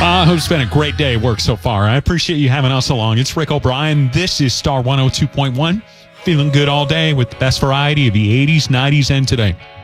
I hope it's been a great day at work so far. I appreciate you having us along. It's Rick O'Brien. This is Star 102.1. Feeling good all day with the best variety of the 80s, 90s, and today.